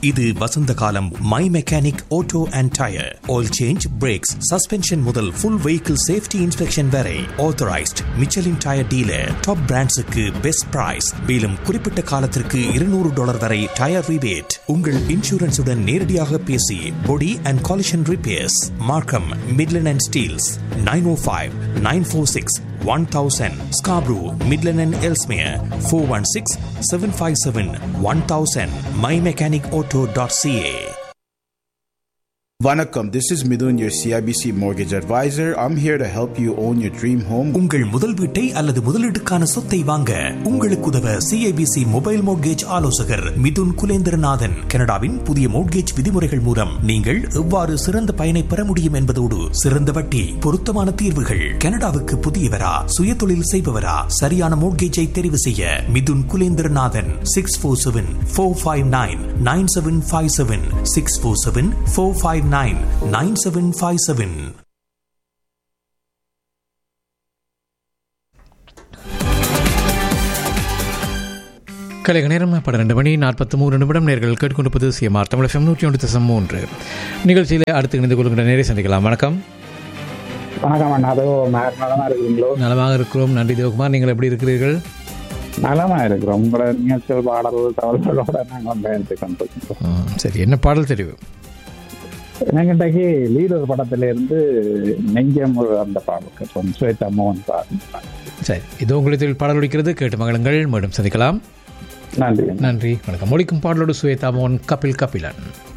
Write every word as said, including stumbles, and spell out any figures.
இது வசந்த காலம். My mechanic auto and tyre oil change, breaks, suspension முதல் ஃபுல் வெஹிக்கிள் சேஃப்டி இன்ஸ்பெக்ஷன் வரை authorised Michelin tyre dealer. Top பிராண்ட்ஸுக்கு best price. மேலும் குறிப்பிட்ட காலத்திற்கு இருநூறு டாலர் வரை டயர் ரிபேட். உங்கள் இன்சூரன்ஸுடன் நேரடியாக பேசி பொடி அண்ட் காலிஷன் ரிப்பேர்ஸ் மார்க்கம் Midland and Steeles nine O five nine four six one thousand. Scarborough, Midland and Ellesmere four one six, seven five seven, one thousand. my mechanic auto dot c a. Vanakkam, this is Midun, your C I B C mortgage advisor. I'm here to help you own your dream home. உங்கள் முதல் வீட்டை அல்லது முதலீட்டுக்கான சொத்தை வாங்க உங்களுக்கு உதவ C I B C mobile mortgage ஆலோசகர் மிதுன் குலேந்திரநாதன். கனடாவின் புதிய மோட்கேஜ் விதிமுறைகள் மூலம் நீங்கள் எவ்வாறு சிறந்த பயனை பெற முடியும் என்பதோடு சிறந்த வட்டி, பொருத்தமான தீர்வுகள். கனடாவுக்கு புதியவரா, சுய தொழில் செய்பவரா, சரியான மோட்கேஜை தெரிவு செய்ய Mithun Kulendranathan. Six four seven four five nine nine seven five seven six four seven four five nine nine seven five seven. கலைக நேரம் பன்னிரண்டு மணி நாற்பத்தி மூன்று நிமிடம். நேர்கள் கேட்டுக்கொண்டிருப்பது சிஎம்ஆர் தமிழ் எஃப்எம் நூற்றி ஒன்று தசம் மூன்று. நிகழ்ச்சியிலே அடுத்து இணைந்து கொள்கின்ற நேரை சந்திக்கலாம். வணக்கம். வணக்கம் அண்ணா. அதோ நலமாக இருக்கிறீங்களோ? நலமாக இருக்கிறோம், நன்றி தேவகுமார். நீங்கள் எப்படி இருக்கிறீர்கள்? நலமாக இருக்கிறோம். உங்களோட நிகழ்ச்சிகள், பாடல்கள், தகவல்களோட நாங்கள் பயணித்து கொண்டிருக்கிறோம். சரி, என்ன பாடல் தெரிவு? எனக்கு இன்றைக்கு லீடர் படத்துல இருந்து நெஞ்சம் அந்த பாடலுக்கு ஸ்வேதா மோகன் பாடல். சரி, இதோ உங்களுக்கு பாடல் ஒலிக்கிறது, கேட்டு மகளுங்கள். மீண்டும் சந்திக்கலாம். நன்றி நன்றி, வணக்கம். ஒலிக்கும் பாடலோடு ஸ்வேதா மோகன், கபில் கபிலன்.